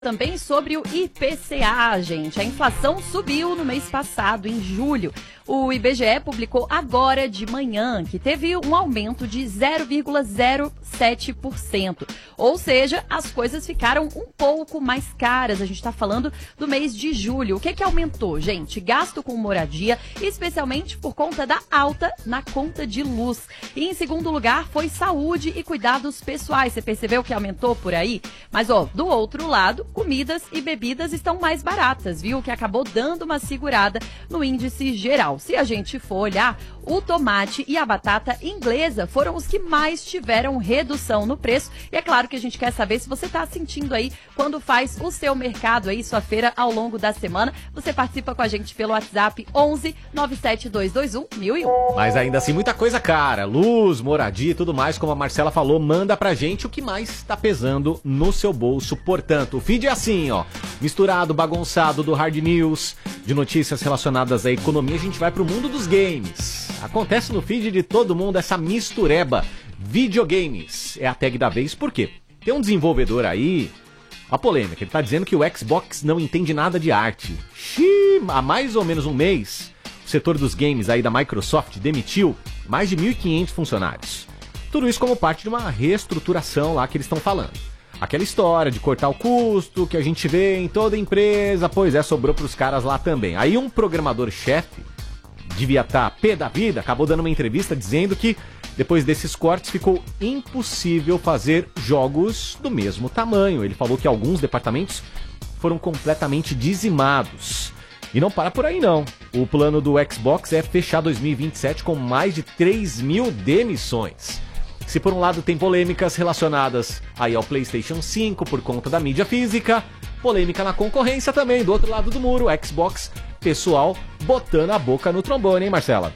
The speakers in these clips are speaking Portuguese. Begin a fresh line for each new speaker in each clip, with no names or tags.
Também sobre o IPCA, gente. A inflação subiu no mês passado, em julho. O IBGE publicou agora de manhã que teve um aumento de 0,07%. Ou seja, as coisas ficaram um pouco mais caras. A gente está falando do mês de julho. O que aumentou, gente? Gasto com moradia, especialmente por conta da alta na conta de luz. E em segundo lugar foi saúde e cuidados pessoais. Você percebeu que aumentou por aí? Mas, do outro lado, comidas e bebidas estão mais baratas, viu? Que acabou dando uma segurada no índice geral. Se a gente for olhar, o tomate e a batata inglesa foram os que mais tiveram redução no preço. E é claro que a gente quer saber se você está sentindo aí quando faz o seu mercado aí, sua feira ao longo da semana. Você participa com a gente pelo WhatsApp 11 97221 1001.
Mas ainda assim, muita coisa cara. Luz, moradia e tudo mais, como a Marcela falou, manda pra gente o que mais está pesando no seu bolso. Portanto, o feed é assim, misturado, bagunçado do Hard News, de notícias relacionadas à economia, a gente vai pro mundo dos games. Acontece no feed de todo mundo essa mistureba. Videogames é a tag da vez, por quê? Tem um desenvolvedor aí, a polêmica, ele tá dizendo que o Xbox não entende nada de arte. Há mais ou menos um mês, o setor dos games aí da Microsoft demitiu mais de 1.500 funcionários. Tudo isso como parte de uma reestruturação lá que eles estão falando. Aquela história de cortar o custo que a gente vê em toda empresa, pois sobrou pros caras lá também. Aí um programador-chefe, devia estar pé da vida, acabou dando uma entrevista dizendo que depois desses cortes ficou impossível fazer jogos do mesmo tamanho. Ele falou que alguns departamentos foram completamente dizimados. E não para por aí não. O plano do Xbox é fechar 2027 com mais de 3.000 demissões. Se por um lado tem polêmicas relacionadas aí ao PlayStation 5 por conta da mídia física, polêmica na concorrência também, do outro lado do muro, Xbox, pessoal botando a boca no trombone, hein, Marcela?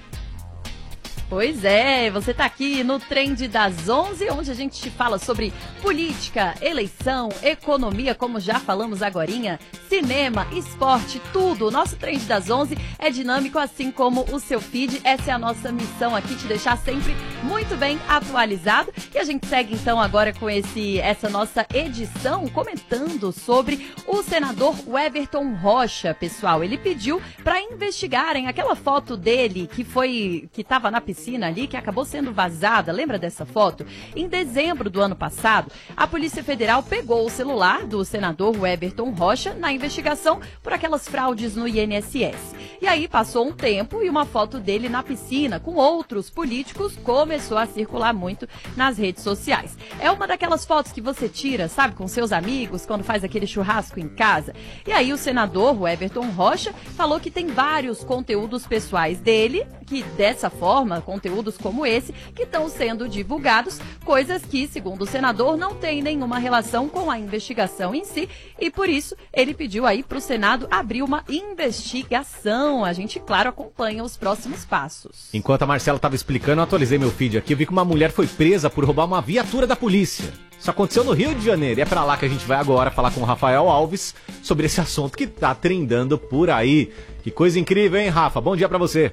Pois é, você tá aqui no Trend das 11, onde a gente te fala sobre política, eleição, economia, como já falamos agorinha, cinema, esporte, tudo. O nosso Trend das 11 é dinâmico, assim como o seu feed. Essa é a nossa missão aqui, te deixar sempre muito bem atualizado. E a gente segue então agora com essa nossa edição comentando sobre o senador Weverton Rocha, pessoal. Ele pediu para investigarem aquela foto dele que estava na piscina ali, que acabou sendo vazada. Lembra dessa foto? Em dezembro do ano passado, a Polícia Federal pegou o celular do senador Weverton Rocha na investigação por aquelas fraudes no INSS. E aí passou um tempo e uma foto dele na piscina com outros políticos começou a circular muito nas redes sociais. É uma daquelas fotos que você tira, sabe, com seus amigos, quando faz aquele churrasco em casa. E aí o senador Weverton Rocha falou que tem vários conteúdos pessoais dele, que dessa forma, conteúdos como esse, que estão sendo divulgados, coisas que, segundo o senador, não tem nenhuma relação com a investigação em si, e por isso ele pediu aí para o Senado abrir uma investigação. A gente, claro, acompanha os próximos passos.
Enquanto a Marcela estava explicando, eu atualizei meu feed aqui, eu vi que uma mulher foi presa por roubar uma viatura da polícia. Isso aconteceu no Rio de Janeiro, e é pra lá que a gente vai agora falar com o Rafael Alves sobre esse assunto que tá trendando por aí. Que coisa incrível, hein, Rafa? Bom dia pra você.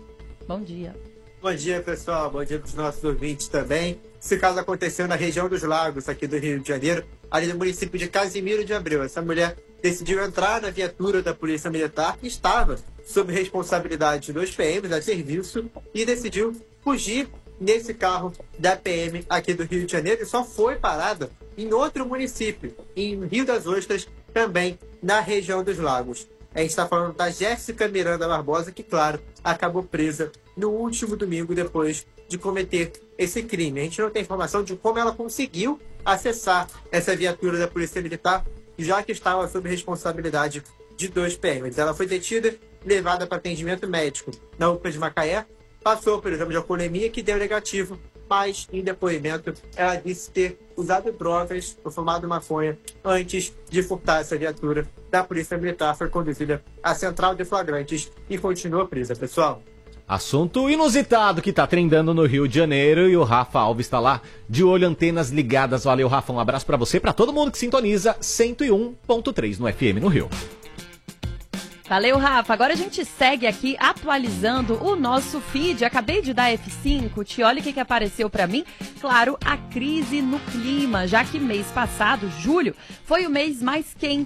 Bom dia.
Bom dia, pessoal. Bom dia para os nossos ouvintes também. Esse caso aconteceu na região dos Lagos, aqui do Rio de Janeiro, ali no município de Casimiro de Abreu. Essa mulher decidiu entrar na viatura da Polícia Militar, que estava sob responsabilidade dos PMs, a serviço, e decidiu fugir nesse carro da PM aqui do Rio de Janeiro, e só foi parada em outro município, em Rio das Ostras, também na região dos Lagos. A gente está falando da Jéssica Miranda Barbosa, que, claro, acabou presa no último domingo depois de cometer esse crime. A gente não tem informação de como ela conseguiu acessar essa viatura da Polícia Militar, já que estava sob responsabilidade de 2 PMs. Ela foi detida, levada para atendimento médico na UPA de Macaé, passou pelo exame de alcoolemia, que deu negativo, mas em depoimento ela disse ter usado drogas ou fumado maconha antes de furtar essa viatura da Polícia Militar. Foi conduzida à central de flagrantes e continua presa, pessoal.
Assunto inusitado que tá trendando no Rio de Janeiro, e o Rafa Alves está lá de olho, antenas ligadas. Valeu, Rafa, um abraço para você, para todo mundo que sintoniza 101.3 no FM no Rio.
Valeu, Rafa. Agora a gente segue aqui atualizando o nosso feed. Acabei de dar F5, olha o que apareceu pra mim. Claro, a crise no clima, já que mês passado, julho, foi o mês mais quente